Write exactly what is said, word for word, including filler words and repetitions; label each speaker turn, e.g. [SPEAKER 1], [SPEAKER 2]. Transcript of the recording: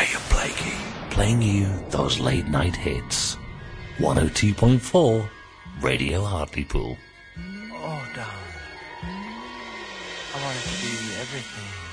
[SPEAKER 1] Graham Blakey, playing you those late night hits. one oh two point four Radio Hartlepool.
[SPEAKER 2] Oh, darling, I wanted to be everything.